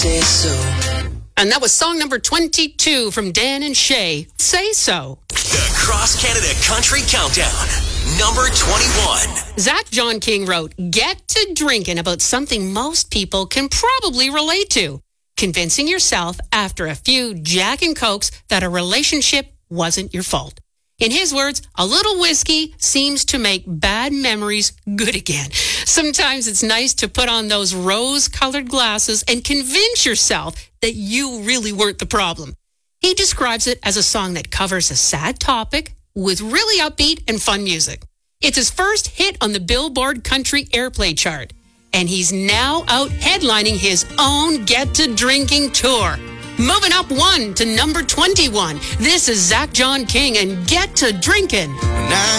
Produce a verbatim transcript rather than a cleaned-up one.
say so. And that was song number twenty-two from Dan and Shay, Say So. The Cross Canada Country Countdown, number twenty-one. Zach John King wrote, "Get to drinking" about something most people can probably relate to. Convincing yourself after a few Jack and Cokes that a relationship wasn't your fault. In his words, a little whiskey seems to make bad memories good again. Sometimes it's nice to put on those rose-colored glasses and convince yourself that you really weren't the problem. He describes it as a song that covers a sad topic with really upbeat and fun music. It's his first hit on the Billboard Country Airplay chart, and he's now out headlining his own Get to Drinking tour. Moving up one to number twenty-one, this is Zach John King and Get to Drinking. When I